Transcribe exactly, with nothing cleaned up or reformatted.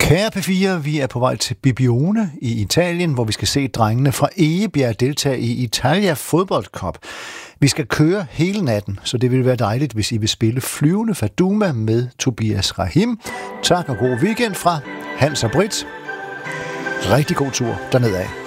Kære P fire, vi er på vej til Bibione i Italien, hvor vi skal se drengene fra Egebjerg deltage i Italia Fodbold Cup. Vi skal køre hele natten, så det vil være dejligt, hvis I vil spille Flyvende Faduma med Tobias Rahim. Tak og god weekend fra Hans og Britt. Rigtig god tur dernede af.